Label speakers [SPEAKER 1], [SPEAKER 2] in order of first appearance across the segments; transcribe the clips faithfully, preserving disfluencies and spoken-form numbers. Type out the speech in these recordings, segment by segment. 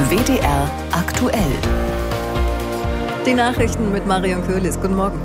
[SPEAKER 1] W D R aktuell.
[SPEAKER 2] Die Nachrichten mit Marion Köhlis. Guten Morgen.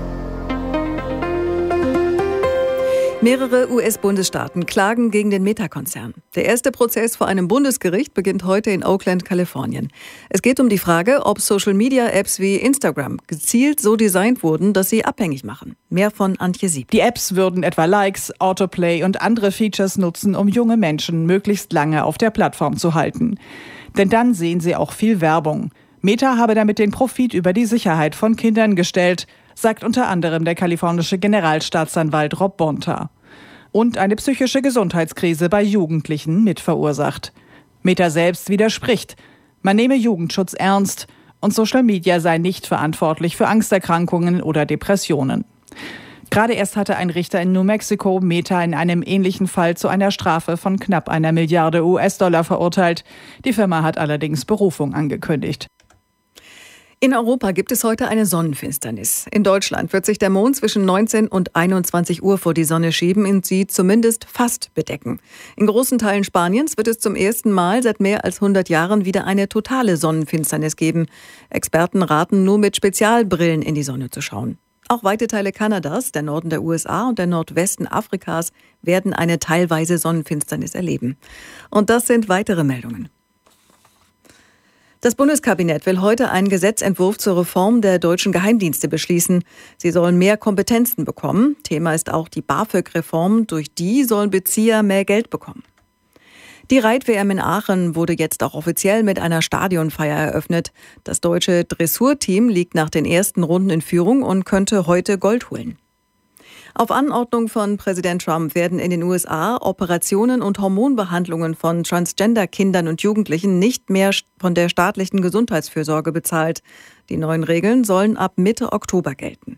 [SPEAKER 2] Mehrere U S-Bundesstaaten klagen gegen den Meta-Konzern. Der erste Prozess vor einem Bundesgericht beginnt heute in Oakland, Kalifornien. Es geht um die Frage, ob Social-Media-Apps wie Instagram gezielt so designt wurden, dass sie abhängig machen. Mehr von Antje Sieb.
[SPEAKER 3] Die Apps würden etwa Likes, Autoplay und andere Features nutzen, um junge Menschen möglichst lange auf der Plattform zu halten. Denn dann sehen sie auch viel Werbung. Meta habe damit den Profit über die Sicherheit von Kindern gestellt, sagt unter anderem der kalifornische Generalstaatsanwalt Rob Bonta. Und eine psychische Gesundheitskrise bei Jugendlichen mit verursacht. Meta selbst widerspricht. Man nehme Jugendschutz ernst und Social Media sei nicht verantwortlich für Angsterkrankungen oder Depressionen. Gerade erst hatte ein Richter in New Mexico Meta in einem ähnlichen Fall zu einer Strafe von knapp einer Milliarde U S-Dollar verurteilt. Die Firma hat allerdings Berufung angekündigt.
[SPEAKER 2] In Europa gibt es heute eine Sonnenfinsternis. In Deutschland wird sich der Mond zwischen neunzehn und einundzwanzig Uhr vor die Sonne schieben und sie zumindest fast bedecken. In großen Teilen Spaniens wird es zum ersten Mal seit mehr als hundert Jahren wieder eine totale Sonnenfinsternis geben. Experten raten nur mit Spezialbrillen in die Sonne zu schauen. Auch weite Teile Kanadas, der Norden der U S A und der Nordwesten Afrikas werden eine teilweise Sonnenfinsternis erleben. Und das sind weitere Meldungen. Das Bundeskabinett will heute einen Gesetzentwurf zur Reform der deutschen Geheimdienste beschließen. Sie sollen mehr Kompetenzen bekommen. Thema ist auch die BAföG-Reform. Durch die sollen Bezieher mehr Geld bekommen. Die Reit-W M in Aachen wurde jetzt auch offiziell mit einer Stadionfeier eröffnet. Das deutsche Dressurteam liegt nach den ersten Runden in Führung und könnte heute Gold holen. Auf Anordnung von Präsident Trump werden in den U S A Operationen und Hormonbehandlungen von Transgender-Kindern und Jugendlichen nicht mehr von der staatlichen Gesundheitsfürsorge bezahlt. Die neuen Regeln sollen ab Mitte Oktober gelten.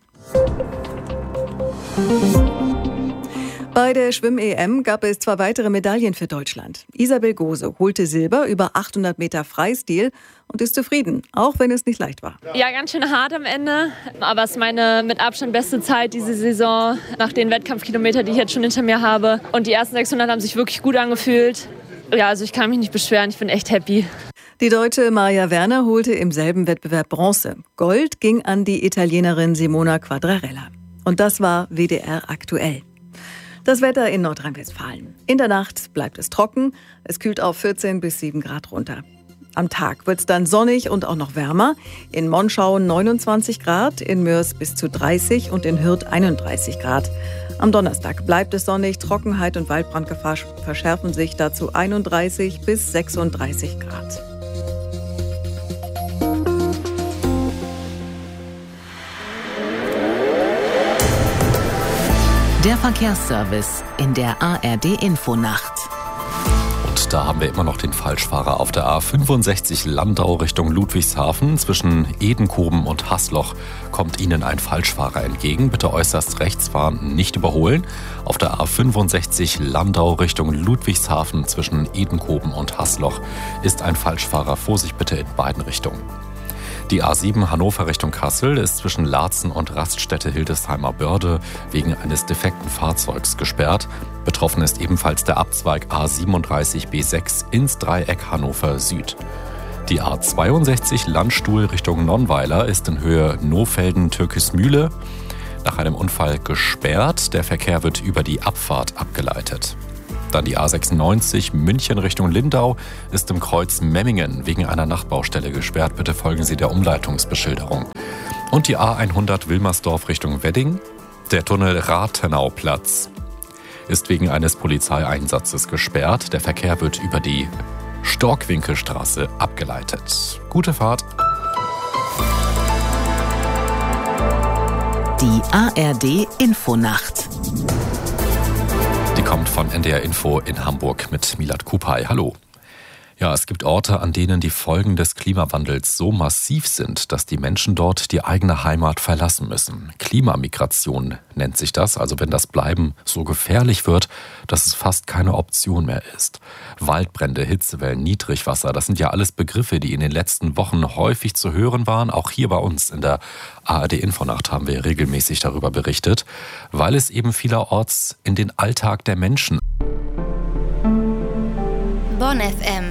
[SPEAKER 2] Bei der Schwimm-E M gab es zwei weitere Medaillen für Deutschland. Isabel Gose holte Silber über achthundert Meter Freistil und ist zufrieden, auch wenn es nicht leicht war.
[SPEAKER 4] Ja, ganz schön hart am Ende, aber es ist meine mit Abstand beste Zeit diese Saison nach den Wettkampfkilometern, die ich jetzt schon hinter mir habe. Und die ersten sechshundert haben sich wirklich gut angefühlt. Ja, also ich kann mich nicht beschweren, ich bin echt happy.
[SPEAKER 2] Die Deutsche Maja Werner holte im selben Wettbewerb Bronze. Gold ging an die Italienerin Simona Quadrarella. Und das war W D R aktuell. Das Wetter in Nordrhein-Westfalen. In der Nacht bleibt es trocken. Es kühlt auf vierzehn bis sieben Grad runter. Am Tag wird es dann sonnig und auch noch wärmer. In Monschau neunundzwanzig Grad, in Mörs bis zu dreißig und in Hürth einunddreißig Grad. Am Donnerstag bleibt es sonnig. Trockenheit und Waldbrandgefahr verschärfen sich dazu einunddreißig bis sechsunddreißig Grad.
[SPEAKER 1] Der Verkehrsservice in der A R D-Infonacht.
[SPEAKER 5] Und da haben wir immer noch den Falschfahrer auf der A fünfundsechzig Landau Richtung Ludwigshafen. Zwischen Edenkoben und Haßloch kommt Ihnen ein Falschfahrer entgegen. Bitte äußerst rechts fahren, nicht überholen. Auf der A fünfundsechzig Landau Richtung Ludwigshafen zwischen Edenkoben und Haßloch ist ein Falschfahrer. Vorsicht bitte in beiden Richtungen. Die A sieben Hannover Richtung Kassel ist zwischen Laatzen und Raststätte Hildesheimer Börde wegen eines defekten Fahrzeugs gesperrt. Betroffen ist ebenfalls der Abzweig A siebenunddreißig B sechs ins Dreieck Hannover Süd. Die A zweiundsechzig Landstuhl Richtung Nonnweiler ist in Höhe Nohfelden-Türkismühle nach einem Unfall gesperrt. Der Verkehr wird über die Abfahrt abgeleitet. Dann die A sechsundneunzig München Richtung Lindau ist im Kreuz Memmingen wegen einer Nachtbaustelle gesperrt. Bitte folgen Sie der Umleitungsbeschilderung. Und die A hundert Wilmersdorf Richtung Wedding. Der Tunnel Rathenauplatz ist wegen eines Polizeieinsatzes gesperrt. Der Verkehr wird über die Storkwinkelstraße abgeleitet. Gute Fahrt.
[SPEAKER 1] Die A R D-Infonacht.
[SPEAKER 5] Die kommt von N D R Info in Hamburg mit Milad Kupay. Hallo. Ja, es gibt Orte, an denen die Folgen des Klimawandels so massiv sind, dass die Menschen dort die eigene Heimat verlassen müssen. Klimamigration nennt sich das, also wenn das Bleiben so gefährlich wird, dass es fast keine Option mehr ist. Waldbrände, Hitzewellen, Niedrigwasser, das sind ja alles Begriffe, die in den letzten Wochen häufig zu hören waren. Auch hier bei uns in der A R D-Infonacht haben wir regelmäßig darüber berichtet, weil es eben vielerorts in den Alltag der Menschen.
[SPEAKER 6] Bonn F M